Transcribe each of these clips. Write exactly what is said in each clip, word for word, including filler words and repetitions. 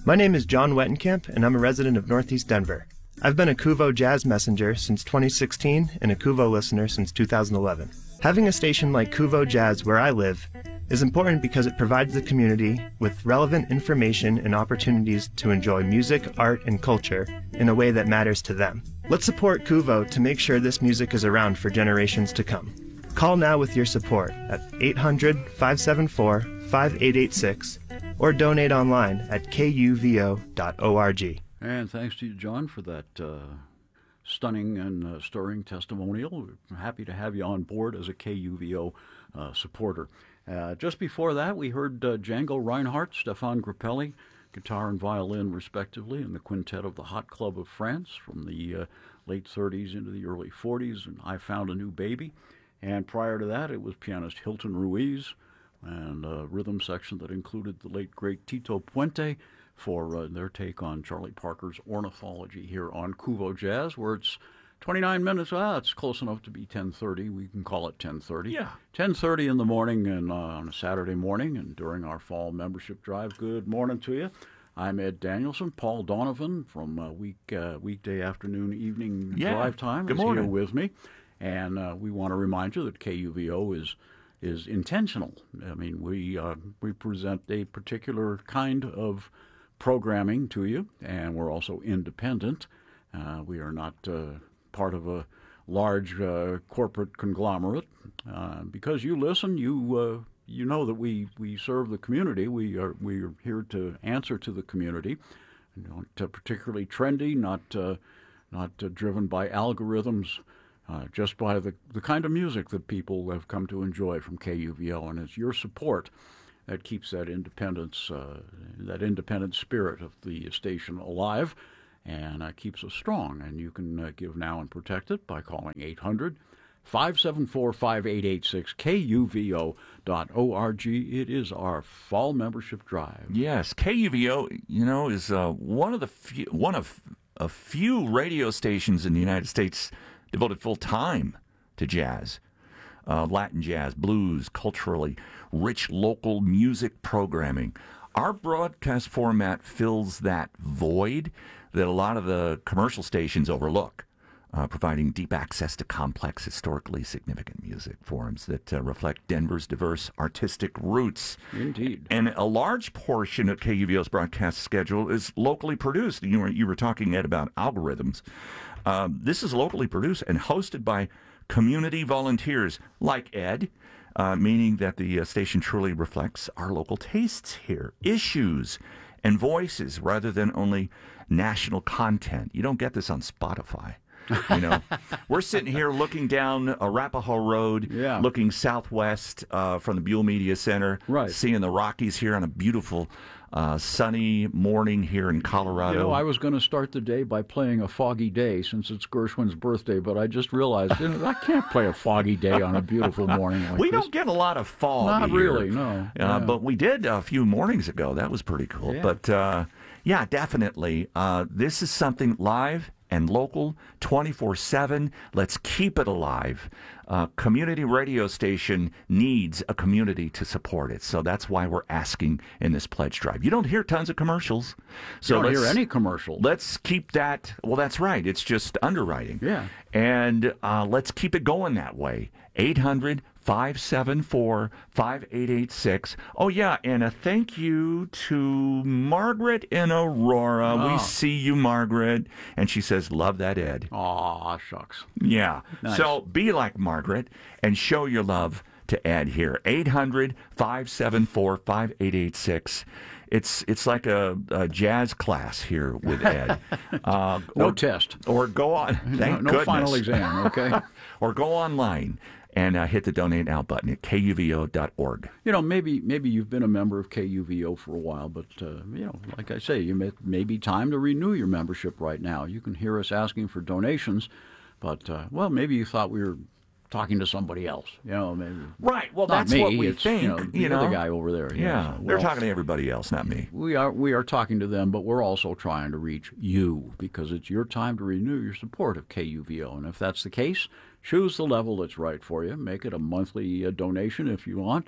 My name is John Wettenkamp, and I'm a resident of Northeast Denver. I've been a Kuvo Jazz messenger since twenty sixteen and a Kuvo listener since two thousand eleven. Having a station like Kuvo Jazz where I live is important because it provides the community with relevant information and opportunities to enjoy music, art, and culture in a way that matters to them. Let's support Kuvo to make sure this music is around for generations to come. Call now with your support at eight hundred, five seven four, five eight eight six or donate online at k u v o dot org. And thanks to you, John, for that uh, stunning and uh, stirring testimonial. We're happy to have you on board as a K U V O uh, supporter. Uh, just before that, we heard uh, Django Reinhardt, Stefan Grappelli, guitar and violin, respectively, and the quintet of the Hot Club of France from the uh, late thirties into the early forties, and I Found a New Baby. And prior to that, it was pianist Hilton Ruiz and a rhythm section that included the late, great Tito Puente for uh, their take on Charlie Parker's Ornithology here on Kuvo Jazz, where it's twenty-nine minutes. Ah, it's close enough to be ten thirty. We can call it ten thirty. Yeah. ten thirty in the morning and uh, on a Saturday morning and during our fall membership drive. Good morning to you. I'm Ed Danielson. Paul Donovan from uh, week uh, weekday afternoon, evening Yeah. drive time Good is morning. here with me. And uh, we want to remind you that K U V O is is intentional. I mean, we uh, we present a particular kind of programming to you, and we're also independent. Uh, we are not uh, part of a large uh, corporate conglomerate. Uh, because you listen, you uh, you know that we, we serve the community. We are we are here to answer to the community. Not uh, particularly trendy, not uh, not uh, driven by algorithms. Uh, just by the, the kind of music that people have come to enjoy from K U V O, and it's your support that keeps that independence, uh, that independent spirit of the station alive, and uh, keeps us strong. And you can uh, give now and protect it by calling eight hundred, five seven four, five eight eight six, K U V O dot org. It is our fall membership drive. Yes, K U V O, you know, is uh, one of the few, one of a few radio stations in the United States devoted full time to jazz, uh, Latin jazz, blues, culturally rich local music programming. Our broadcast format fills that void that a lot of the commercial stations overlook, uh, providing deep access to complex, historically significant music forms that uh, reflect Denver's diverse artistic roots. Indeed. And a large portion of K U V O's broadcast schedule is locally produced. You were, you were talking, Ed, about algorithms. Um, this is locally produced and hosted by community volunteers like Ed, uh, meaning that the uh, station truly reflects our local tastes here, issues and voices rather than only national content. You don't get this on Spotify. You know, we're sitting here looking down Arapahoe Road, Yeah. looking southwest uh, from the Buell Media Center, Right. seeing the Rockies here on a beautiful uh, sunny morning here in Colorado. You know, I was going to start the day by playing A Foggy Day since it's Gershwin's birthday, but I just realized you know, I can't play A Foggy Day on a beautiful morning like we this. don't get a lot of fog Not here. really, no. Uh, Yeah. But we did a few mornings ago. That was pretty cool. Yeah. But, uh, yeah, definitely. Uh, this is something live and local, twenty-four seven. Let's keep it alive. Uh, community radio station needs a community to support it. So that's why we're asking in this pledge drive. You don't hear tons of commercials. So You don't let's- hear any commercials. Let's keep that. Well, that's right. It's just underwriting. Yeah. And uh, let's keep it going that way. eight hundred, five seven four, five eight eight six. Oh, yeah. And a thank you to Margaret in Aurora. Oh. We see you, Margaret. And she says, love that, Ed. Aw, shucks. Yeah. Nice. So be like Margaret and show your love to Ed here. eight hundred, five seven four, five eight eight six. It's it's like a, a jazz class here with Ed. Uh, No or, test. Or go on. Thank no no goodness. final exam, okay? Or go online and uh, hit the donate now button at k u v o dot org. You know, maybe maybe you've been a member of K U V O for a while, but, uh, you know, like I say, you may, may be time to renew your membership right now. You can hear us asking for donations, but, uh, well, maybe you thought we were talking to somebody else. You know, maybe. Right. Well, Not that's me. what we it's, think. You know, the you know? other guy over there. Yeah. Yes. They're Well, talking to everybody else, not me. We are we are talking to them, but we're also trying to reach you because it's your time to renew your support of K U V O. And if that's the case, choose the level that's right for you. Make it a monthly uh, donation if you want.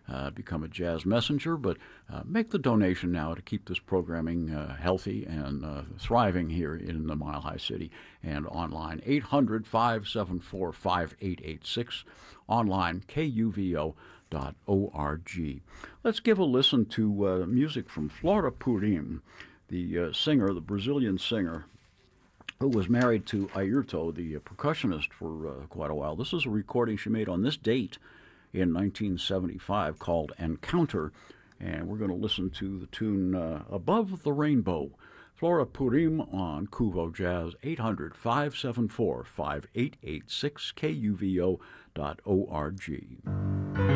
uh, become a jazz messenger, but uh, make the donation now to keep this programming uh, healthy and uh, thriving here in the Mile High City. And online, eight hundred, five seven four, five eight eight six, online, K U V O dot org. Let's give a listen to uh, music from Flora Purim, the uh, singer, the Brazilian singer, who was married to Ayrton, the uh, percussionist, for uh, quite a while. This is a recording she made on this date in nineteen seventy-five called Encounter, and we're going to listen to the tune uh, Above the Rainbow. Flora Purim on Kuvo Jazz, eight hundred, five seven four, five eight eight six, K U V O dot org.